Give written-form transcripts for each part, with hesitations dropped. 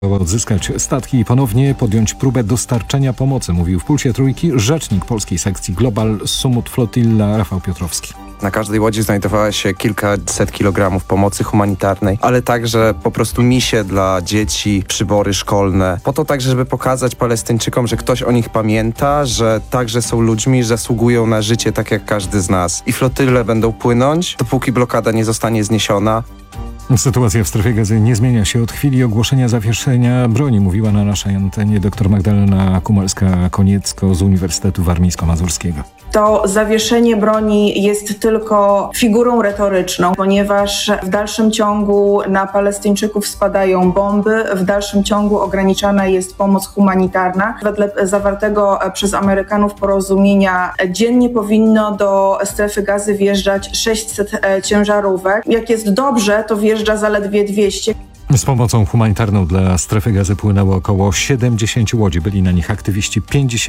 odzyskać statki i ponownie podjąć próbę dostarczenia pomocy, mówił w Pulsie Trójki rzecznik polskiej sekcji Global Sumut Flotilla Rafał Piotrowski. Na każdej łodzi znajdowała się kilkaset kilogramów pomocy humanitarnej, ale także po prostu misie dla dzieci, przybory szkolne. Po to także, żeby pokazać Palestyńczykom, że ktoś o nich pamięta, że także są ludźmi, że zasługują na życie tak jak każdy z nas. I flotyle będą płynąć, dopóki blokada nie zostanie zniesiona. Sytuacja w Strefie Gazy nie zmienia się od chwili ogłoszenia zawieszenia broni, mówiła na naszej antenie dr Magdalena Kumalska-Koniecko z Uniwersytetu Warmińsko-Mazurskiego. To zawieszenie broni jest tylko figurą retoryczną, ponieważ w dalszym ciągu na Palestyńczyków spadają bomby, w dalszym ciągu ograniczana jest pomoc humanitarna. Wedle zawartego przez Amerykanów porozumienia dziennie powinno do Strefy Gazy wjeżdżać 600 ciężarówek. Jak jest dobrze, to wjeżdża zaledwie 200. Z pomocą humanitarną dla Strefy Gazy płynęło około 70 łodzi. Byli na nich aktywiści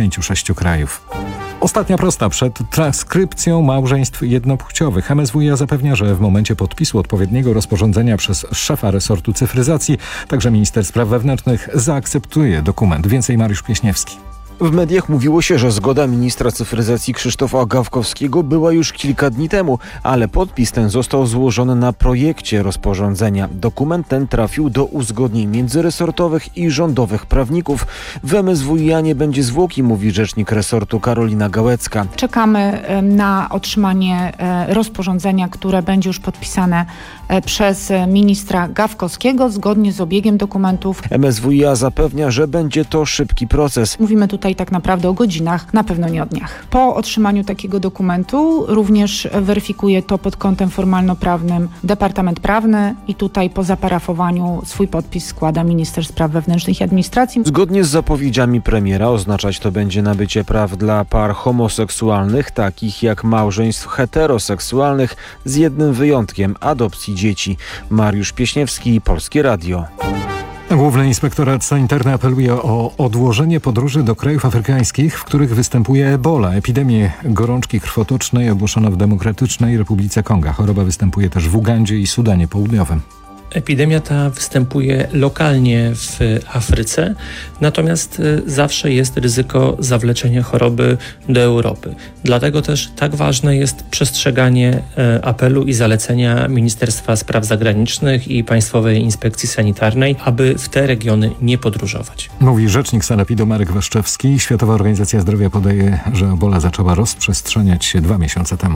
56 krajów. Ostatnia prosta przed transkrypcją małżeństw jednopłciowych. MSWiA zapewnia, że w momencie podpisu odpowiedniego rozporządzenia przez szefa resortu cyfryzacji także minister spraw wewnętrznych zaakceptuje dokument. Więcej Mariusz Pieśniewski. W mediach mówiło się, że zgoda ministra cyfryzacji Krzysztofa Gawkowskiego była już kilka dni temu, ale podpis ten został złożony na projekcie rozporządzenia. Dokument ten trafił do uzgodnień międzyresortowych i rządowych prawników. W MSWiA nie będzie zwłoki, mówi rzecznik resortu Karolina Gałecka. Czekamy na otrzymanie rozporządzenia, które będzie już podpisane przez ministra Gawkowskiego zgodnie z obiegiem dokumentów. MSWiA zapewnia, że będzie to szybki proces. Mówimy tutaj tak naprawdę o godzinach, na pewno nie o dniach. Po otrzymaniu takiego dokumentu również weryfikuje to pod kątem formalno-prawnym Departament Prawny i tutaj po zaparafowaniu swój podpis składa minister spraw wewnętrznych i administracji. Zgodnie z zapowiedziami premiera oznaczać to będzie nabycie praw dla par homoseksualnych, takich jak małżeństw heteroseksualnych, z jednym wyjątkiem: adopcji dzieci. Mariusz Pieśniewski, Polskie Radio. Główny Inspektorat Sanitarny apeluje o odłożenie podróży do krajów afrykańskich, w których występuje Ebola. Epidemię gorączki krwotocznej ogłoszono w Demokratycznej Republice Konga. Choroba występuje też w Ugandzie i Sudanie Południowym. Epidemia ta występuje lokalnie w Afryce, natomiast zawsze jest ryzyko zawleczenia choroby do Europy. Dlatego też tak ważne jest przestrzeganie apelu i zalecenia Ministerstwa Spraw Zagranicznych i Państwowej Inspekcji Sanitarnej, aby w te regiony nie podróżować. Mówi rzecznik Sanepidu Marek Waszczewski. Światowa Organizacja Zdrowia podaje, że Ebola zaczęła rozprzestrzeniać się 2 miesiące temu.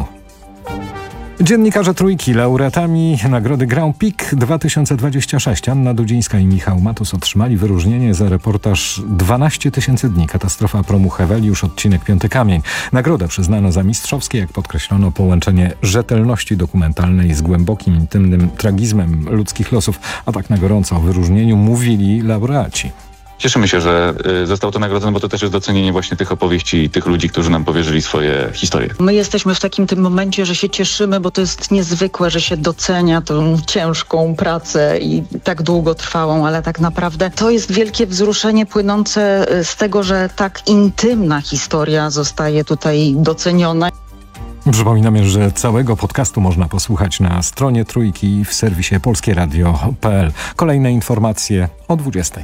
Dziennikarze Trójki laureatami nagrody Grand Prix 2026 Anna Dudzińska i Michał Matus otrzymali wyróżnienie za reportaż 12 tysięcy dni. Katastrofa promu Heweliusz, odcinek Piąty Kamień. Nagrodę przyznano za mistrzowskie, jak podkreślono, połączenie rzetelności dokumentalnej z głębokim, intymnym tragizmem ludzkich losów. A tak na gorąco o wyróżnieniu mówili laureaci. Cieszymy się, że zostało to nagrodzone, bo to też jest docenienie właśnie tych opowieści i tych ludzi, którzy nam powierzyli swoje historie. My jesteśmy w takim tym momencie, że się cieszymy, bo to jest niezwykłe, że się docenia tą ciężką pracę i tak długotrwałą, ale tak naprawdę to jest wielkie wzruszenie płynące z tego, że tak intymna historia zostaje tutaj doceniona. Przypominamy, że całego podcastu można posłuchać na stronie Trójki i w serwisie polskieradio.pl. Kolejne informacje o 20:00.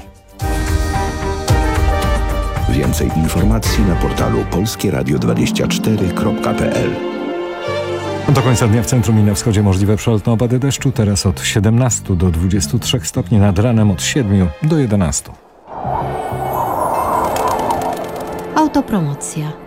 Więcej informacji na portalu polskieradio24.pl. Do końca dnia w centrum i na wschodzie możliwe przelotne opady deszczu. Teraz od 17 do 23 stopni, nad ranem od 7 do 11. Autopromocja.